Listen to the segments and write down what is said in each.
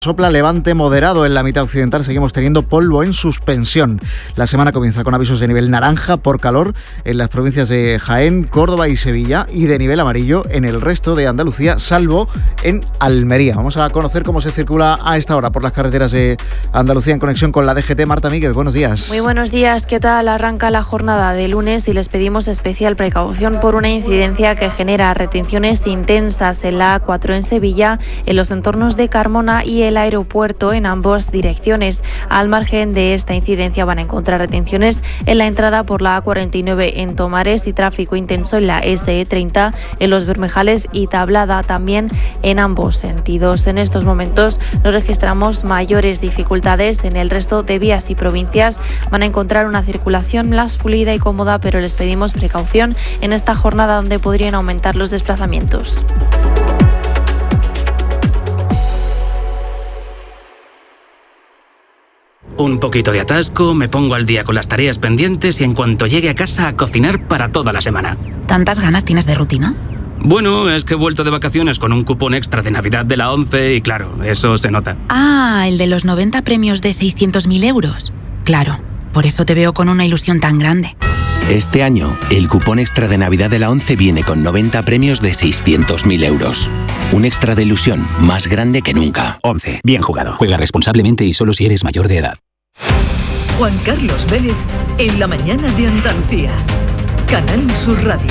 Sopla levante moderado en la mitad occidental, seguimos teniendo polvo en suspensión. La semana comienza con avisos de nivel naranja por calor en las provincias de Jaén, Córdoba y Sevilla y de nivel amarillo en el resto de Andalucía, salvo en Almería. Vamos a conocer cómo se circula a esta hora por las carreteras de Andalucía en conexión con la DGT. Marta Míguez, buenos días. Muy buenos días, ¿qué tal? Arranca la jornada de lunes y les pedimos especial precaución por una incidencia que genera retenciones intensas en la A4 en Sevilla, en los entornos de Carmona y el aeropuerto en ambas direcciones. Al margen de esta incidencia van a encontrar retenciones en la entrada por la A49 en Tomares y tráfico intenso en la SE30 en Los Bermejales y Tablada también en ambos sentidos. En estos momentos no registramos mayores dificultades en el resto de vías y provincias. Van a encontrar una circulación más fluida y cómoda, pero les pedimos precaución en esta jornada donde podrían aumentar los desplazamientos. Un poquito de atasco, me pongo al día con las tareas pendientes y en cuanto llegue a casa a cocinar para toda la semana. ¿Tantas ganas tienes de rutina? Bueno, es que he vuelto de vacaciones con un cupón extra de Navidad de la 11 y claro, eso se nota. Ah, el de los 90 premios de 600.000 euros. Claro, por eso te veo con una ilusión tan grande. Este año, el cupón extra de Navidad de la 11 viene con 90 premios de 600.000 euros. Un extra de ilusión más grande que nunca. 11. Bien jugado. Juega responsablemente y solo si eres mayor de edad. Juan Carlos Vélez, en la mañana de Andalucía. Canal Sur Radio.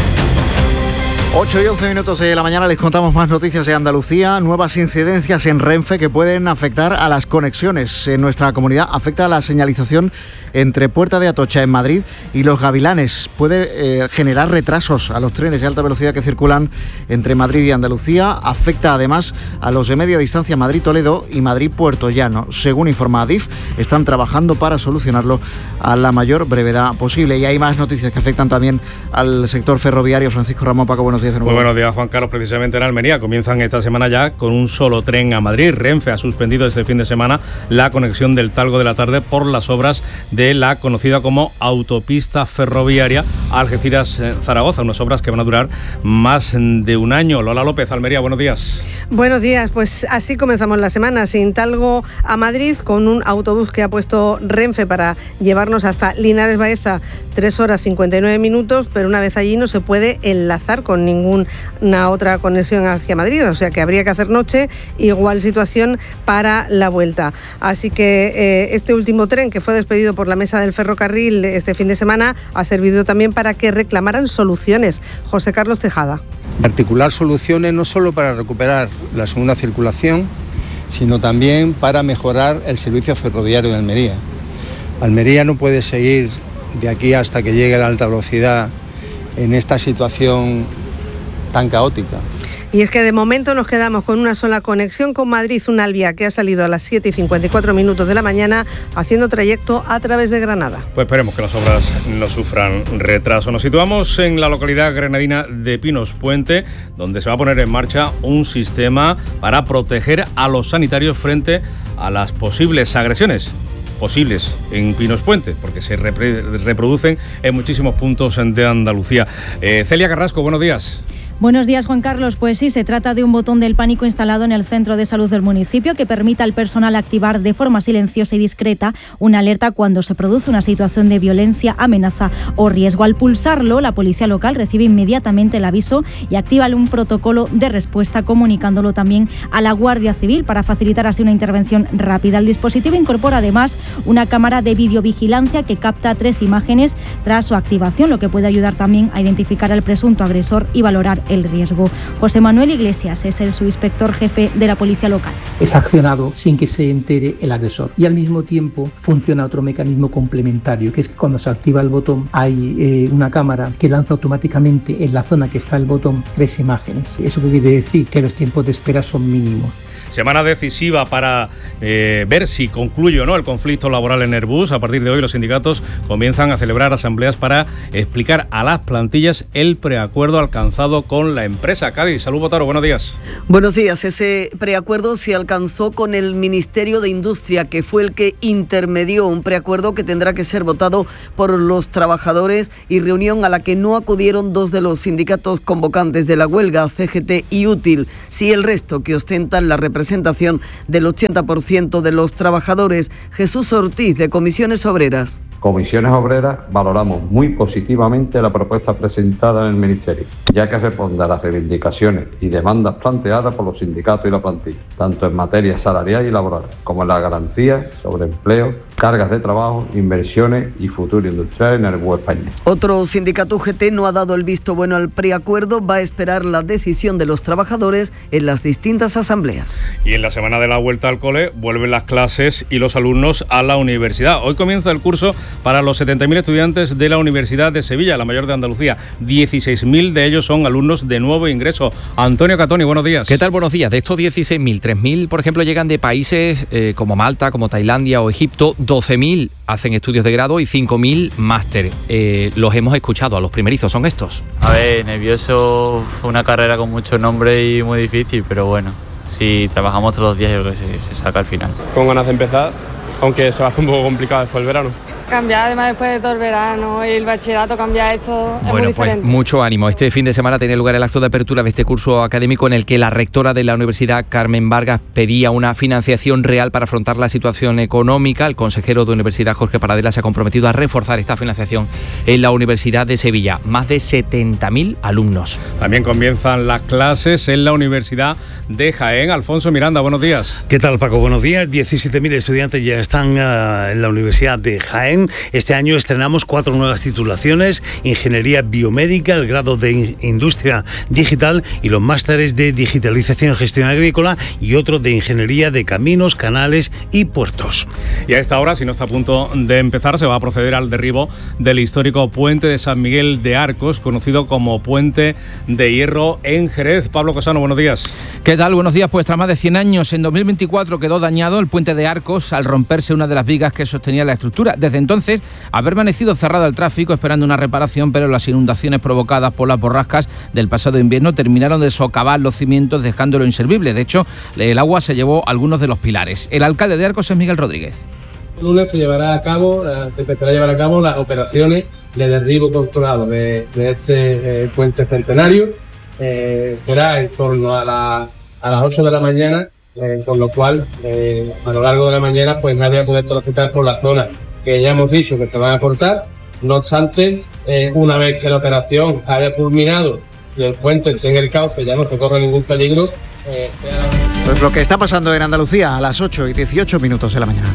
8 y 11 minutos de la mañana les contamos más noticias de Andalucía. Nuevas incidencias en Renfe que pueden afectar a las conexiones en nuestra comunidad. Afecta a la señalización entre Puerta de Atocha en Madrid y Los Gavilanes. Puede generar retrasos a los trenes de alta velocidad que circulan entre Madrid y Andalucía. Afecta además a los de media distancia Madrid-Toledo y Madrid-Puerto Llano. Según informa Adif, están trabajando para solucionarlo a la mayor brevedad posible. Y hay más noticias que afectan también al sector ferroviario. Francisco Ramón, Paco, buenos días. Muy buenos días, Juan Carlos. Precisamente en Almería comienzan esta semana ya con un solo tren a Madrid. Renfe ha suspendido este fin de semana la conexión del Talgo de la Tarde por las obras de la conocida como autopista ferroviaria Algeciras-Zaragoza, unas obras que van a durar más de un año. Lola López, Almería, buenos días. Buenos días, pues así comenzamos la semana, sin Talgo a Madrid, con un autobús que ha puesto Renfe para llevarnos hasta Linares Baeza, 3 horas 59 minutos, pero una vez allí no se puede enlazar con ninguna otra conexión hacia Madrid, o sea que habría que hacer noche, igual situación para la vuelta. Así que este último tren que fue despedido por la mesa del ferrocarril este fin de semana ha servido también para que reclamaran soluciones. José Carlos Tejada. Articular soluciones no solo para recuperar la segunda circulación, sino también para mejorar el servicio ferroviario de Almería. Almería no puede seguir de aquí hasta que llegue la alta velocidad en esta situación tan caótica. Y es que de momento nos quedamos con una sola conexión con Madrid, un Alvia que ha salido a las 7 y 54 minutos de la mañana haciendo trayecto a través de Granada. Pues esperemos que las obras no sufran retraso. Nos situamos en la localidad granadina de Pinos Puente, donde se va a poner en marcha un sistema para proteger a los sanitarios frente a las posibles agresiones en Pinos Puente, porque se reproducen en muchísimos puntos de Andalucía. Celia Carrasco, buenos días. Buenos días, Juan Carlos. Pues sí, se trata de un botón del pánico instalado en el centro de salud del municipio que permite al personal activar de forma silenciosa y discreta una alerta cuando se produce una situación de violencia, amenaza o riesgo. Al pulsarlo, la policía local recibe inmediatamente el aviso y activa un protocolo de respuesta, comunicándolo también a la Guardia Civil para facilitar así una intervención rápida. El dispositivo incorpora además una cámara de videovigilancia que capta 3 imágenes tras su activación, lo que puede ayudar también a identificar al presunto agresor y valorar el riesgo. José Manuel Iglesias es el subinspector jefe de la policía local. Es accionado sin que se entere el agresor y al mismo tiempo funciona otro mecanismo complementario, que es que cuando se activa el botón hay una cámara que lanza automáticamente en la zona que está el botón 3 imágenes. ¿Eso qué quiere decir? Que los tiempos de espera son mínimos. Semana decisiva para ver si concluye o no el conflicto laboral en Airbus. A partir de hoy los sindicatos comienzan a celebrar asambleas para explicar a las plantillas el preacuerdo alcanzado con la empresa. Cádiz, Salud Botaro, buenos días. Buenos días. Ese preacuerdo se alcanzó con el Ministerio de Industria, que fue el que intermedió, un preacuerdo que tendrá que ser votado por los trabajadores y reunión a la que no acudieron 2 de los sindicatos convocantes de la huelga, CGT y Útil. Sí, el resto, que ostentan la representación representación del 80% de los trabajadores. Jesús Ortiz, de Comisiones Obreras. Comisiones Obreras valoramos muy positivamente la propuesta presentada en el Ministerio, ya que responde a las reivindicaciones y demandas planteadas por los sindicatos y la plantilla, tanto en materia salarial y laboral, como en la garantía sobre empleo, cargas de trabajo, inversiones y futuro industrial en el web España. Otro sindicato UGT no ha dado el visto bueno al preacuerdo, va a esperar la decisión de los trabajadores en las distintas asambleas. Y en la semana de la vuelta al cole vuelven las clases y los alumnos a la universidad. Hoy comienza el curso para los 70.000 estudiantes de la Universidad de Sevilla, la mayor de Andalucía. 16.000 de ellos son alumnos de nuevo ingreso. Antonio Catoni, buenos días. ¿Qué tal? Buenos días. De estos 16.000, 3.000, por ejemplo, llegan de países como Malta, como Tailandia o Egipto. 12.000 hacen estudios de grado y 5.000 máster. Los hemos escuchado, a los primerizos son estos. A ver, nervioso, fue una carrera con mucho nombre y muy difícil, pero bueno, si trabajamos todos los días yo creo que se saca al final. Con ganas de empezar, aunque se va a hacer un poco complicado después del verano. Cambiar además después de todo el verano y el bachillerato, cambiar esto es muy diferente. Pues mucho ánimo. Este fin de semana tenía lugar el acto de apertura de este curso académico en el que la rectora de la Universidad, Carmen Vargas, pedía una financiación real para afrontar la situación económica. El consejero de Universidad, Jorge Paradela, se ha comprometido a reforzar esta financiación en la Universidad de Sevilla. Más de 70.000 alumnos. También comienzan las clases en la Universidad de Jaén. Alfonso Miranda, buenos días. ¿Qué tal, Paco? Buenos días. 17.000 estudiantes ya están en la Universidad de Jaén. Este año estrenamos 4 nuevas titulaciones: Ingeniería Biomédica, el grado de Industria Digital y los másteres de Digitalización y Gestión Agrícola y otro de Ingeniería de Caminos, Canales y Puertos. Y a esta hora, si no está a punto de empezar, se va a proceder al derribo del histórico puente de San Miguel de Arcos, conocido como Puente de Hierro en Jerez. Pablo Cosano, buenos días. ¿Qué tal? Buenos días. Pues tras más de 100 años, en 2024 quedó dañado el puente de Arcos al romperse una de las vigas que sostenía la estructura. Desde entonces ha permanecido cerrado al tráfico esperando una reparación, pero las inundaciones provocadas por las borrascas del pasado invierno terminaron de socavar los cimientos, dejándolo inservible. De hecho, el agua se llevó algunos de los pilares. El alcalde de Arcos es Miguel Rodríguez. El lunes se empezará a llevar a cabo las operaciones de derribo controlado de este puente centenario. Será en torno a las 8 de la mañana, con lo cual a lo largo de la mañana pues nadie va a poder transitar por la zona que ya hemos dicho que se van a cortar. No obstante, una vez que la operación haya culminado y el puente esté en el cauce, ya no se corre ningún peligro. Pues lo que está pasando en Andalucía a las 8:18 de la mañana.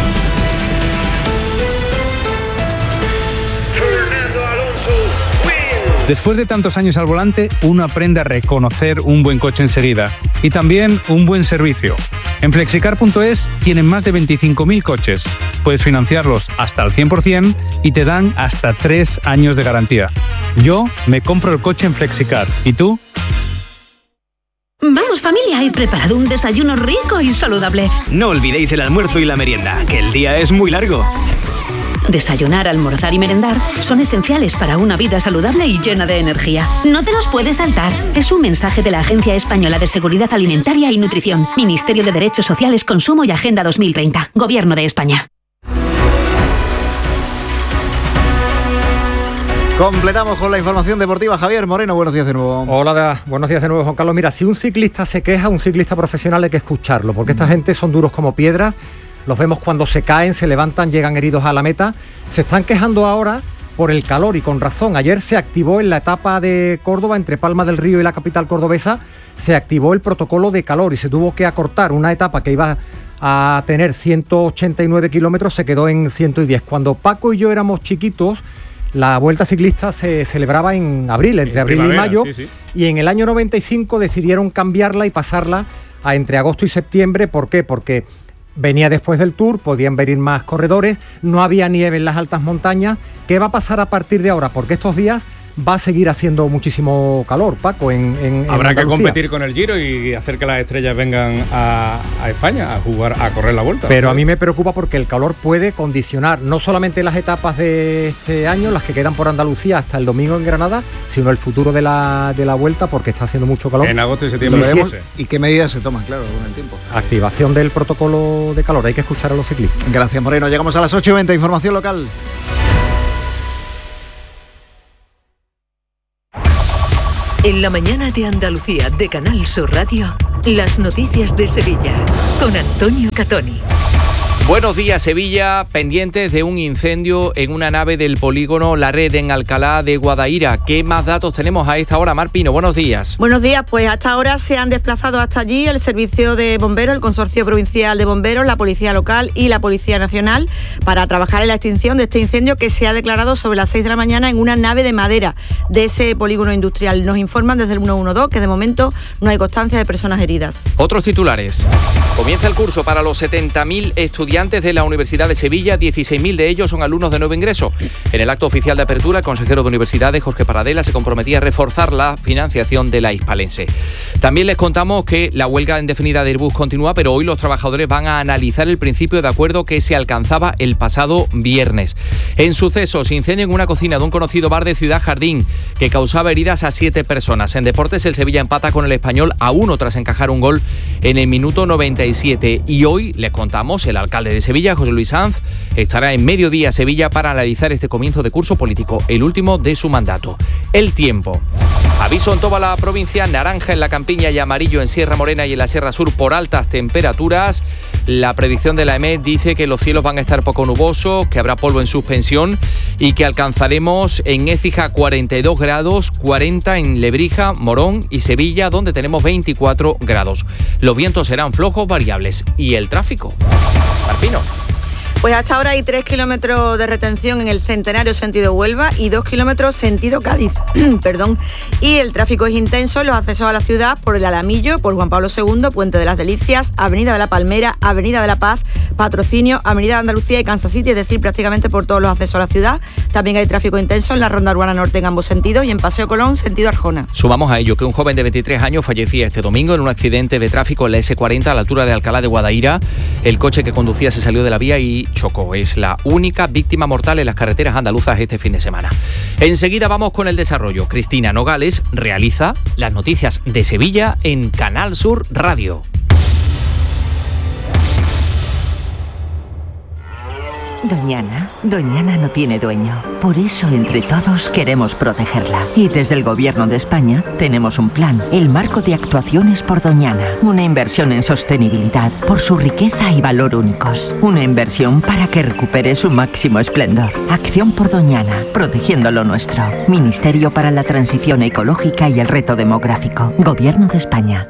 Después de tantos años al volante, uno aprende a reconocer un buen coche enseguida y también un buen servicio. En Flexicar.es tienen más de 25.000 coches. Puedes financiarlos hasta el 100% y te dan hasta 3 años de garantía. Yo me compro el coche en Flexicar. ¿Y tú? Vamos familia, he preparado un desayuno rico y saludable. No olvidéis el almuerzo y la merienda, que el día es muy largo. Desayunar, almorzar y merendar son esenciales para una vida saludable y llena de energía. No te los puedes saltar. Es un mensaje de la Agencia Española de Seguridad Alimentaria y Nutrición, Ministerio de Derechos Sociales, Consumo y Agenda 2030, Gobierno de España. Completamos con la información deportiva. Javier Moreno, buenos días de nuevo. Hola, buenos días de nuevo, Juan Carlos. Mira, si un ciclista se queja, un ciclista profesional, hay que escucharlo, porque esta gente son duros como piedras. Los vemos cuando se caen, se levantan, llegan heridos a la meta. Se están quejando ahora por el calor y con razón. Ayer se activó en la etapa de Córdoba, entre Palma del Río y la capital cordobesa, se activó el protocolo de calor y se tuvo que acortar una etapa que iba a tener 189 kilómetros, se quedó en 110. Cuando Paco y yo éramos chiquitos, la Vuelta Ciclista se celebraba en abril, entre abril y mayo, sí. Y en el año 95 decidieron cambiarla y pasarla a entre agosto y septiembre. ¿Por qué? Porque venía después del Tour, podían venir más corredores, no había nieve en las altas montañas. ¿Qué va a pasar a partir de ahora? Porque estos días va a seguir haciendo muchísimo calor, Paco, en Habrá Andalucía. Que competir con el Giro y hacer que las estrellas vengan a España a jugar, a correr la Vuelta. Pero a mí me preocupa porque el calor puede condicionar no solamente las etapas de este año, las que quedan por Andalucía hasta el domingo en Granada, sino el futuro de la Vuelta, porque está haciendo mucho calor. En agosto y septiembre. ¿Y qué medidas se toman, claro, con el tiempo? Activación del protocolo de calor, hay que escuchar a los ciclistas. Gracias, Moreno. Llegamos a las 8:20, información local. En la mañana de Andalucía de Canal Sur Radio, las noticias de Sevilla con Antonio Catoni. Buenos días, Sevilla, pendientes de un incendio en una nave del polígono La Red en Alcalá de Guadaira. ¿Qué más datos tenemos a esta hora, Mar Pino? Buenos días. Buenos días, pues hasta ahora se han desplazado hasta allí el Servicio de Bomberos, el Consorcio Provincial de Bomberos, la Policía Local y la Policía Nacional para trabajar en la extinción de este incendio que se ha declarado sobre las 6 de la mañana en una nave de madera de ese polígono industrial. Nos informan desde el 112 que de momento no hay constancia de personas heridas. Otros titulares. Comienza el curso para los 70.000 estudiantes de la Universidad de Sevilla, 16.000 de ellos son alumnos de nuevo ingreso. En el acto oficial de apertura, el consejero de Universidades, Jorge Paradela, se comprometía a reforzar la financiación de la hispalense. También les contamos que la huelga indefinida de Airbus continúa, pero hoy los trabajadores van a analizar el principio de acuerdo que se alcanzaba el pasado viernes. En sucesos, incendio en una cocina de un conocido bar de Ciudad Jardín que causaba heridas a 7 personas. En deportes, el Sevilla empata con el Español a 1 tras encajar un gol en el minuto 97. Y hoy les contamos, el alcalde de Sevilla, José Luis Sanz, estará en Mediodía Sevilla para analizar este comienzo de curso político, el último de su mandato. El tiempo. Aviso en toda la provincia, naranja en la Campiña y amarillo en Sierra Morena y en la Sierra Sur por altas temperaturas. La predicción de la EMET dice que los cielos van a estar poco nubosos, que habrá polvo en suspensión y que alcanzaremos en Écija 42 grados, 40 en Lebrija, Morón y Sevilla, donde tenemos 24 grados. Los vientos serán flojos variables. ¿Y el tráfico? Marpino. Pues hasta ahora hay 3 kilómetros de retención en el Centenario sentido Huelva y 2 kilómetros sentido Cádiz. Perdón. Y el tráfico es intenso en los accesos a la ciudad por el Alamillo, por Juan Pablo II, Puente de las Delicias, Avenida de la Palmera, Avenida de la Paz, Patrocinio, Avenida de Andalucía y Kansas City, es decir, prácticamente por todos los accesos a la ciudad. También hay tráfico intenso en la Ronda Urbana Norte en ambos sentidos y en Paseo Colón, sentido Arjona. Sumamos a ello que un joven de 23 años fallecía este domingo en un accidente de tráfico en la S40 a la altura de Alcalá de Guadaira. El coche que conducía se salió de la vía y chocó. Es la única víctima mortal en las carreteras andaluzas este fin de semana. Enseguida vamos con el desarrollo. Cristina Nogales realiza las noticias de Sevilla en Canal Sur Radio. Doñana no tiene dueño. Por eso, entre todos, queremos protegerla. Y desde el Gobierno de España tenemos un plan, el Marco de Actuaciones por Doñana. Una inversión en sostenibilidad por su riqueza y valor únicos. Una inversión para que recupere su máximo esplendor. Acción por Doñana, protegiendo lo nuestro. Ministerio para la Transición Ecológica y el Reto Demográfico. Gobierno de España.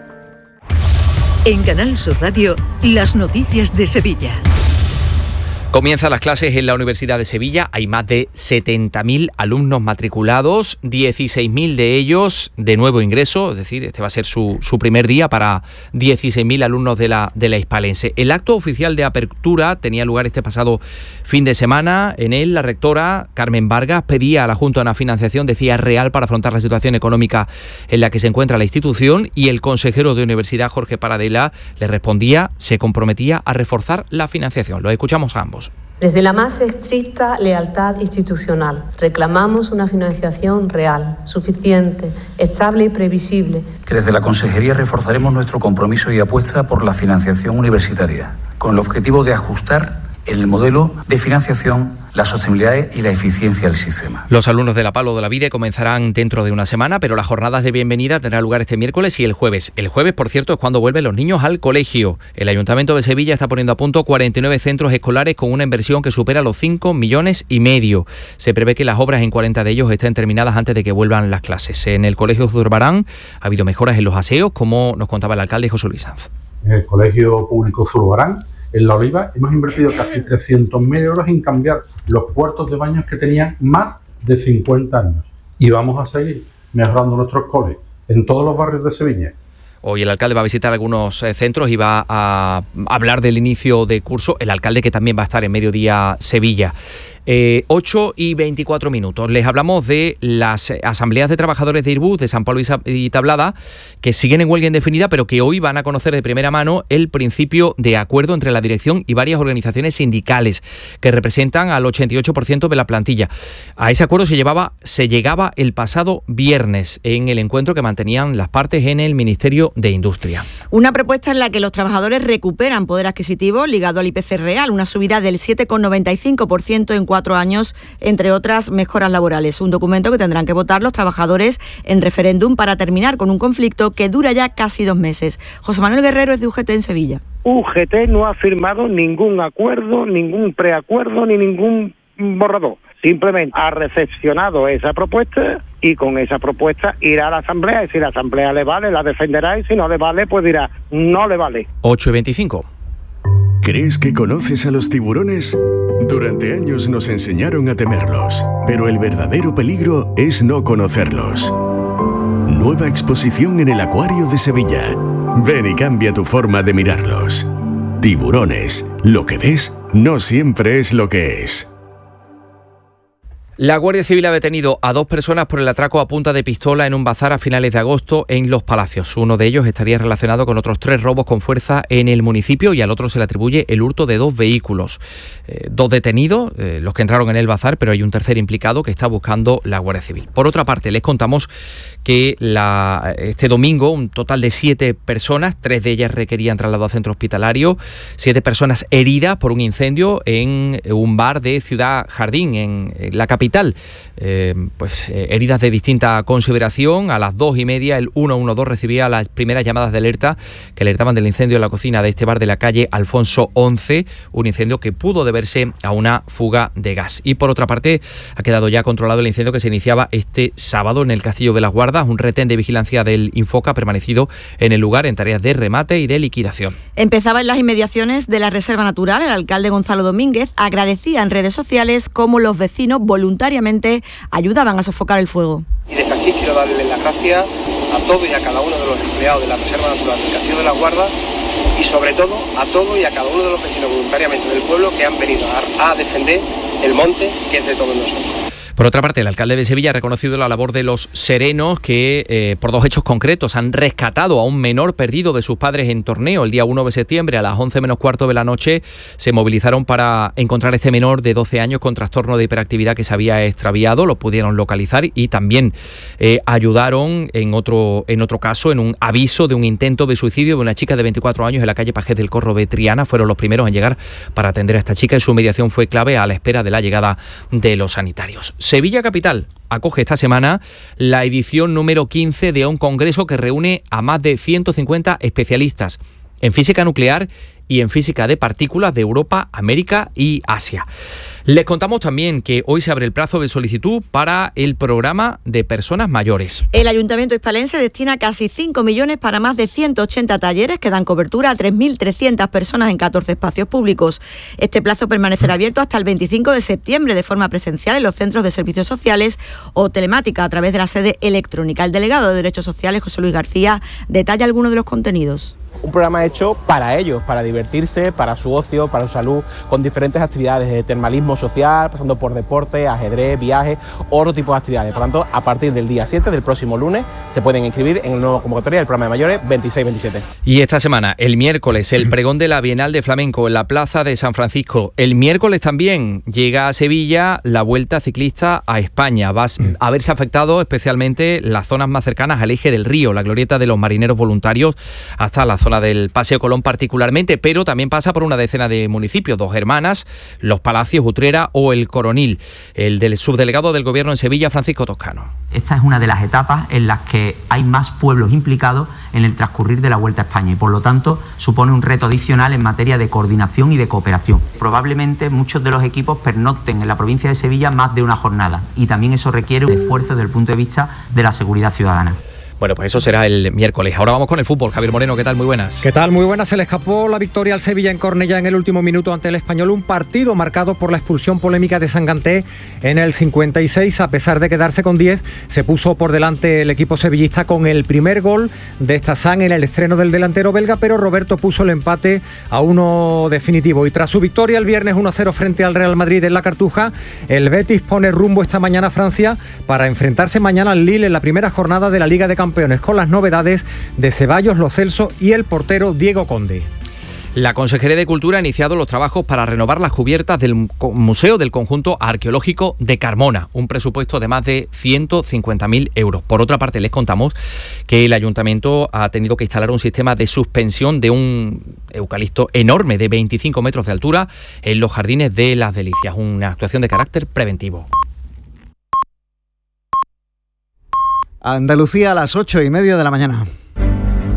En Canal Sur Radio, las noticias de Sevilla. Comienzan las clases en la Universidad de Sevilla. Hay más de 70.000 alumnos matriculados, 16.000 de ellos de nuevo ingreso, es decir, este va a ser su primer día para 16.000 alumnos de la hispalense. El acto oficial de apertura tenía lugar este pasado fin de semana. En él, la rectora Carmen Vargas pedía a la Junta una financiación, decía, real para afrontar la situación económica en la que se encuentra la institución, y el consejero de Universidad, Jorge Paradela, le respondía, se comprometía a reforzar la financiación. Lo escuchamos a ambos. Desde la más estricta lealtad institucional, reclamamos una financiación real, suficiente, estable y previsible. Que desde la Consejería reforzaremos nuestro compromiso y apuesta por la financiación universitaria, con el objetivo de ajustar en el modelo de financiación la sostenibilidad y la eficiencia del sistema. Los alumnos de la Palo de la Vida comenzarán dentro de una semana, pero las jornadas de bienvenida tendrán lugar este miércoles y el jueves. El jueves, por cierto, es cuando vuelven los niños al colegio. El Ayuntamiento de Sevilla está poniendo a punto 49 centros escolares con una inversión que supera los 5,5 millones. Se prevé que las obras en 40 de ellos estén terminadas antes de que vuelvan las clases. En el Colegio Zurbarán ha habido mejoras en los aseos, como nos contaba el alcalde José Luis Sanz. En el Colegio Público Zurbarán, en La Oliva, hemos invertido casi 300.000 euros en cambiar los puertos de baños que tenían más de 50 años. Y vamos a seguir mejorando nuestros coles en todos los barrios de Sevilla. Hoy el alcalde va a visitar algunos centros y va a hablar del inicio de curso. El alcalde, que también va a estar en Mediodía Sevilla. 8:24. Les hablamos de las asambleas de trabajadores de Airbus de San Pablo y Tablada, que siguen en huelga indefinida, pero que hoy van a conocer de primera mano el principio de acuerdo entre la dirección y varias organizaciones sindicales que representan al 88% de la plantilla. A ese acuerdo se llegaba el pasado viernes en el encuentro que mantenían las partes en el Ministerio de Industria. Una propuesta en la que los trabajadores recuperan poder adquisitivo ligado al IPC real, una subida del 7,95% en 4 años, entre otras mejoras laborales. Un documento que tendrán que votar los trabajadores en referéndum para terminar con un conflicto que dura ya casi 2 meses. José Manuel Guerrero es de UGT en Sevilla. UGT no ha firmado ningún acuerdo, ningún preacuerdo ni ningún borrador. Simplemente ha recepcionado esa propuesta y con esa propuesta irá a la Asamblea y si la Asamblea le vale, la defenderá y si no le vale, pues dirá, no le vale. 8:25. ¿Crees que conoces a los tiburones? Durante años nos enseñaron a temerlos, pero el verdadero peligro es no conocerlos. Nueva exposición en el Acuario de Sevilla. Ven y cambia tu forma de mirarlos. Tiburones, lo que ves no siempre es lo que es. La Guardia Civil ha detenido a 2 personas por el atraco a punta de pistola en un bazar a finales de agosto en Los Palacios. Uno de ellos estaría relacionado con otros 3 robos con fuerza en el municipio y al otro se le atribuye el hurto de 2 vehículos. 2 detenidos, los que entraron en el bazar, pero hay un tercer implicado que está buscando la Guardia Civil. Por otra parte, les contamos que este domingo un total de 7 personas, 3 de ellas requerían traslado a centro hospitalario, 7 personas heridas por un incendio en un bar de Ciudad Jardín, en la capital. Heridas de distinta consideración. A las 2:30 el 112 recibía las primeras llamadas de alerta que alertaban del incendio en la cocina de este bar de la calle Alfonso 11, un incendio que pudo deberse a una fuga de gas. Y por otra parte, ha quedado ya controlado el incendio que se iniciaba este sábado en el Castillo de las Guardas. Un retén de vigilancia del Infoca ha permanecido en el lugar en tareas de remate y de liquidación. Empezaba en las inmediaciones de la Reserva Natural. El alcalde Gonzalo Domínguez agradecía en redes sociales cómo los vecinos voluntariamente ayudaban a sofocar el fuego. Y desde aquí quiero darle las gracias a todos y a cada uno de los empleados de la Reserva Natural del Castillo de las Guardas y sobre todo a todos y a cada uno de los vecinos voluntariamente del pueblo que han venido a defender el monte que es de todos nosotros. Por otra parte, el alcalde de Sevilla ha reconocido la labor de los serenos que, por 2 hechos concretos, han rescatado a un menor perdido de sus padres en Torneo. El día 1 de septiembre, a las 11 menos cuarto de la noche, se movilizaron para encontrar a este menor de 12 años con trastorno de hiperactividad que se había extraviado. Lo pudieron localizar y también ayudaron en otro caso, en un aviso de un intento de suicidio de una chica de 24 años en la calle Pajés del Corro de Triana. Fueron los primeros en llegar para atender a esta chica y su mediación fue clave a la espera de la llegada de los sanitarios. Sevilla Capital acoge esta semana la edición número 15 de un congreso que reúne a más de 150 especialistas en física nuclear y en física de partículas de Europa, América y Asia. Les contamos también que hoy se abre el plazo de solicitud para el programa de personas mayores. El Ayuntamiento hispalense destina casi 5 millones para más de 180 talleres que dan cobertura a 3.300 personas en 14 espacios públicos. Este plazo permanecerá abierto hasta el 25 de septiembre de forma presencial en los centros de servicios sociales o telemática a través de la sede electrónica. El delegado de Derechos Sociales, José Luis García, detalla algunos de los contenidos. Un programa hecho para ellos, para divertirse, para su ocio, para su salud, con diferentes actividades de termalismo social, pasando por deporte, ajedrez, viajes, otro tipo de actividades. Por lo tanto, a partir del día 7, del próximo lunes, se pueden inscribir en el nuevo convocatoria del programa de mayores 26-27. Y esta semana, el miércoles, el pregón de la Bienal de Flamenco en la Plaza de San Francisco. El miércoles también llega a Sevilla la Vuelta Ciclista a España. Va a verse afectado especialmente las zonas más cercanas al eje del Río, la glorieta de los marineros voluntarios, hasta la zona del Paseo Colón particularmente, pero también pasa por una decena de municipios, Dos Hermanas, Los Palacios, Utrera o El Coronil. El del subdelegado del Gobierno en Sevilla, Francisco Toscano. Esta es una de las etapas en las que hay más pueblos implicados en el transcurrir de la Vuelta a España y por lo tanto supone un reto adicional en materia de coordinación y de cooperación. Probablemente muchos de los equipos pernocten en la provincia de Sevilla más de una jornada y también eso requiere un esfuerzo desde el punto de vista de la seguridad ciudadana. Bueno, pues eso será el miércoles. Ahora vamos con el fútbol. Javier Moreno, ¿qué tal? Muy buenas. ¿Qué tal? Muy buenas. Se le escapó la victoria al Sevilla en Cornellá en el último minuto ante el Español. Un partido marcado por la expulsión polémica de Sanganté en el 56. A pesar de quedarse con 10, se puso por delante el equipo sevillista con el primer gol de Stazán en el estreno del delantero belga, pero Roberto puso el empate a 1 definitivo. Y tras su victoria el viernes 1-0 frente al Real Madrid en la Cartuja, el Betis pone rumbo esta mañana a Francia para enfrentarse mañana al Lille en la primera jornada de la Liga de Campeones, con las novedades de Ceballos, Lo Celso y el portero Diego Conde. La Consejería de Cultura ha iniciado los trabajos para renovar las cubiertas del Museo del Conjunto Arqueológico de Carmona, un presupuesto de más de 150.000 euros. Por otra parte, les contamos que el Ayuntamiento ha tenido que instalar un sistema de suspensión de un eucalipto enorme de 25 metros de altura en los jardines de Las Delicias, una actuación de carácter preventivo. Andalucía a las 8:30 de la mañana.